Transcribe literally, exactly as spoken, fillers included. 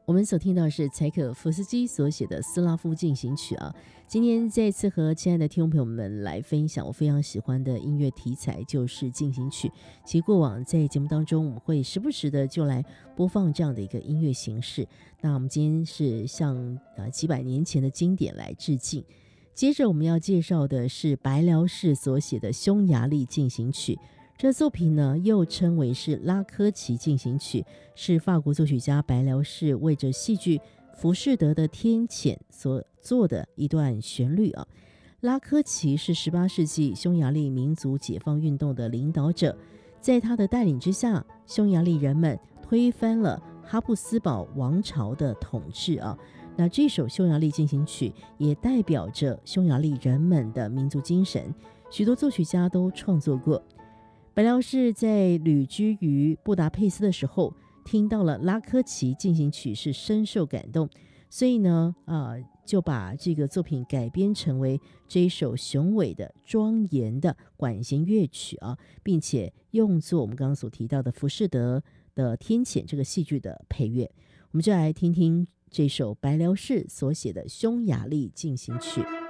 我们所听到是柴可夫斯基所写的斯拉夫进行曲啊。今天再次和亲爱的听众朋友们来分享我非常喜欢的音乐题材，就是进行曲。其实过往在节目当中，我们会时不时的就来播放这样的一个音乐形式。那我们今天是向呃几百年前的经典来致敬。接着我们要介绍的是白辽士所写的匈牙利进行曲。这作品呢，又称为是拉科齐进行曲，是法国作曲家白辽士为着戏剧《浮士德的天谴》所做的一段旋律啊。拉科齐是十八世纪匈牙利民族解放运动的领导者，在他的带领之下，匈牙利人们推翻了哈布斯堡王朝的统治啊。那这首匈牙利进行曲也代表着匈牙利人们的民族精神，许多作曲家都创作过。白辽士在旅居于布达佩斯的时候，听到了拉科齐进行曲，是深受感动，所以呢，呃，就把这个作品改编成为这一首雄伟的、庄严的管弦乐曲啊，并且用作我们刚刚所提到的《浮士德的天谴》这个戏剧的配乐。我们就来听听这首白辽士所写的匈牙利进行曲。